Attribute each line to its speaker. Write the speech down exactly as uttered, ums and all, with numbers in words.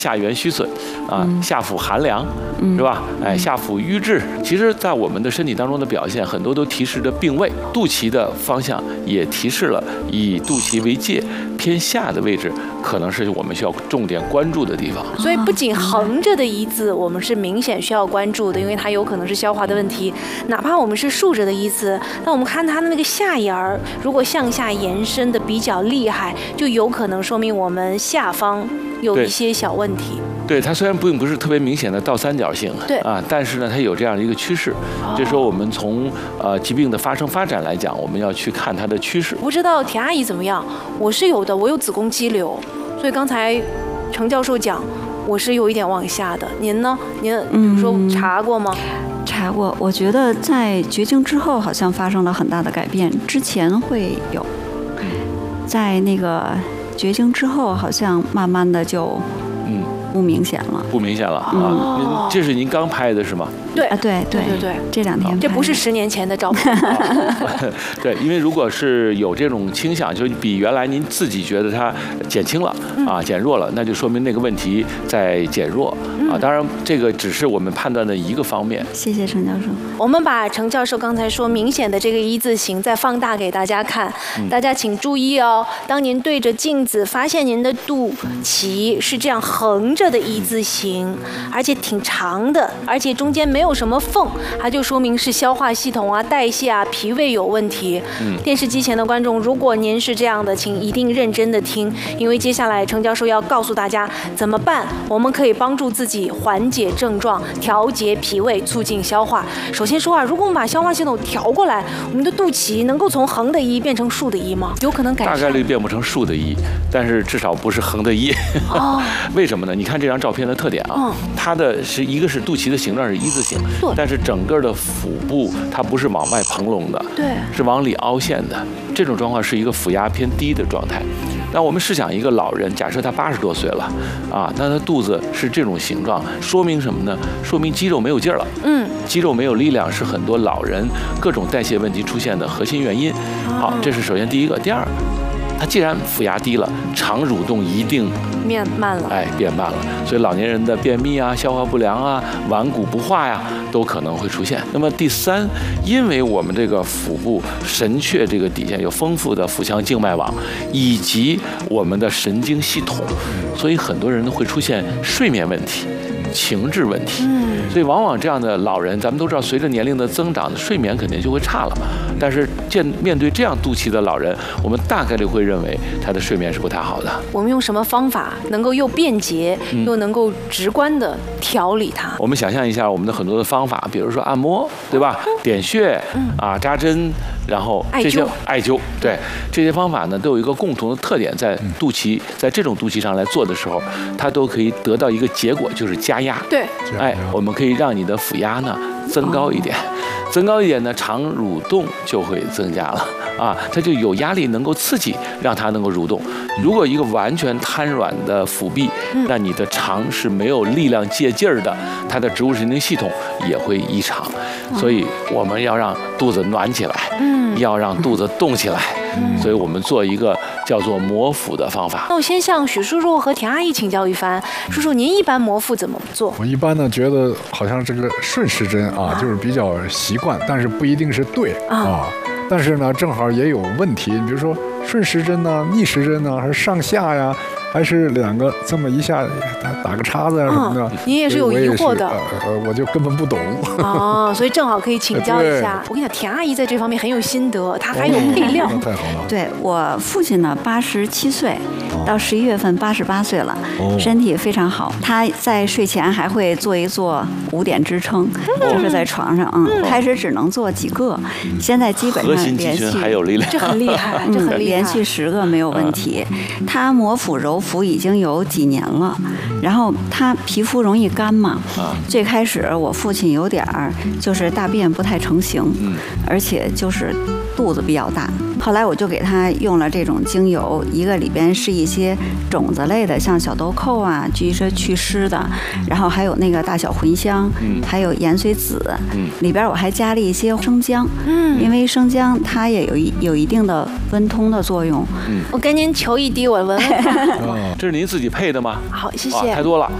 Speaker 1: 下元虚损，啊，下腹寒凉，是吧？哎，下腹瘀滞，其实，在我们的身体当中的表现，很多都提示着病位。肚脐的方向也提示了以肚脐为界偏下的位置，可能是我们需要重点关注的地方。
Speaker 2: 所以，不仅横着的一字，我们是明显需要关注的，因为它有可能是消化的问题。哪怕我们是竖着的一字，那我们看它的那个下沿儿，如果向下延伸的比较厉害，就有可能说明我们下方有一些小问题。
Speaker 1: 对，它虽然并不是特别明显的倒三角形，
Speaker 2: 对
Speaker 1: 啊，但是呢，它有这样的一个趋势。哦、这时候我们从呃疾病的发生发展来讲，我们要去看它的趋势。
Speaker 2: 不知道田阿姨怎么样？我是有的，我有子宫肌瘤，所以刚才程教授讲，我是有一点往下的。您呢？您比如说查过吗？
Speaker 3: 嗯、查过。我觉得在绝经之后好像发生了很大的改变，之前会有，在那个绝经之后好像慢慢的就。嗯，不明显了，
Speaker 1: 不明显了啊！哦、这是您刚拍的是吗？
Speaker 2: 对
Speaker 3: 啊，对
Speaker 2: 对对对，
Speaker 3: 这两天
Speaker 2: 这不是十年前的照片。
Speaker 1: 对，因为如果是有这种倾向，就比原来您自己觉得它减轻了啊、减弱了，那就说明那个问题在减弱啊。当然，这个只是我们判断的一个方面。
Speaker 3: 谢谢程教授。
Speaker 2: 我们把程教授刚才说明显的这个一字形再放大给大家看，嗯、大家请注意哦。当您对着镜子发现您的肚脐是这样横着的一字形，而且挺长的，而且中间没有什么缝，它就说明是消化系统啊、代谢啊、脾胃有问题。嗯，电视机前的观众，如果您是这样的，请一定认真的听，因为接下来程教授要告诉大家怎么办，我们可以帮助自己缓解症状、调节脾胃、促进消化。首先说啊，如果我们把消化系统调过来，我们的肚脐能够从横的一变成竖的一吗？有可能改善。
Speaker 1: 大概率变不成竖的一，但是至少不是横的一。哦，为什么呢？你看这张照片的特点啊，嗯、它的是一个是肚脐的形状是一字形，但是整个的腹部它不是往外蓬隆的，
Speaker 2: 对，
Speaker 1: 是往里凹陷的。这种状况是一个腹压偏低的状态。那我们试想一个老人，假设他八十多岁了，啊，那他肚子是这种形状，说明什么呢？说明肌肉没有劲儿了。嗯，肌肉没有力量是很多老人各种代谢问题出现的核心原因。好，这是首先第一个。第二，他既然腹压低了，肠蠕动一定
Speaker 2: 变慢了，
Speaker 1: 哎，变慢了。所以老年人的便秘啊、消化不良啊、顽固不化呀，都可能会出现。那么第三，因为我们这个腹部神阙这个底下有丰富的腹腔静脉网，以及我们的神经系统，所以很多人会出现睡眠问题、情志问题。嗯，所以往往这样的老人，咱们都知道，随着年龄的增长，睡眠肯定就会差了。但是见面对这样肚脐的老人，我们大概率会认为他的睡眠是不太好的。
Speaker 2: 我们用什么方法能够又便捷、嗯、又能够直观的调理它？
Speaker 1: 我们想象一下我们的很多的方法，比如说按摩，对吧？点穴，嗯、啊，扎针，然后这些艾灸，对，这些方法呢都有一个共同的特点，在肚脐，在这种肚脐上来做的时候，它都可以得到一个结果，就是加压。
Speaker 2: 对，
Speaker 1: 哎，我们可以让你的腹压呢增高一点。增高一点呢，肠蠕动就会增加了啊，它就有压力能够刺激，让它能够蠕动。如果一个完全瘫软的腹壁，那你的肠是没有力量借劲儿的，它的植物神经系统也会异常。所以我们要让肚子暖起来，嗯，要让肚子动起来。所以我们做一个叫做摩腹的方法。
Speaker 2: 那我先向许叔叔和田阿姨请教一番。叔叔，您一般摩腹怎么做？
Speaker 4: 我一般呢觉得好像这个顺时针啊，就是比较习惯，但是不一定是对啊。但是呢，正好也有问题，比如说顺时针呢、逆时针呢，还是上下呀？还是两个这么一下打个叉子啊什么的，
Speaker 2: 你也是有疑惑的，
Speaker 4: 呃，我就根本不懂。
Speaker 2: 哦，所以正好可以请教一下。我跟你讲，田阿姨在这方面很有心得，她还有配料。
Speaker 4: 那太好了。
Speaker 3: 对，我父亲呢，八十七岁，到十一月份八十八岁了，身体非常好。他在睡前还会做一做五点支撑，就是在床上，嗯，开始只能做几个，现在基本上连续
Speaker 1: 还有力量，
Speaker 2: 这很厉害，这很厉害，
Speaker 3: 连续十个没有问题。他摩腹揉腹已经有几年了，然后他皮肤容易干嘛，最开始我父亲有点儿就是大便不太成形，而且就是肚子比较大。后来我就给他用了这种精油，一个里边是一些种子类的，像小豆蔻啊，据说祛湿的，然后还有那个大小茴香，
Speaker 1: 嗯，
Speaker 3: 还有盐水子，
Speaker 1: 嗯，
Speaker 3: 里边我还加了一些生姜，
Speaker 2: 嗯，
Speaker 3: 因为生姜它也有一有一定的温通的作用。
Speaker 2: 我跟您求一滴，我闻闻看。
Speaker 4: 啊。
Speaker 1: 这是您自己配的吗？
Speaker 2: 好，谢
Speaker 1: 啊，
Speaker 2: 谢
Speaker 1: 太。多了。